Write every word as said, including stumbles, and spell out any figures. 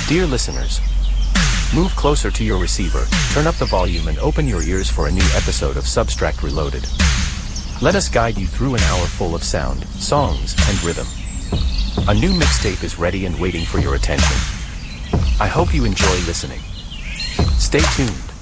Dear listeners, move closer to your receiver, turn up the volume and open your ears for a new episode of Substract Reloaded. Let us guide you through an hour full of sound, songs, and rhythm. A new mixtape is ready and waiting for your attention. I hope you enjoy listening. Stay tuned.